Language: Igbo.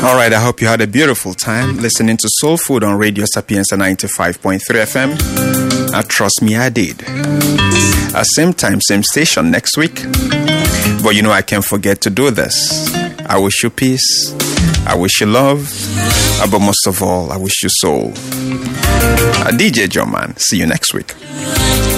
All right, I hope you had a beautiful time listening to Soul Food on Radio Sapienza 95.3 FM. Trust me, I did. Same time, same station next week. But I can't forget to do this. I wish you peace. I wish you love. But most of all, I wish you soul. DJ Joman. See you next week.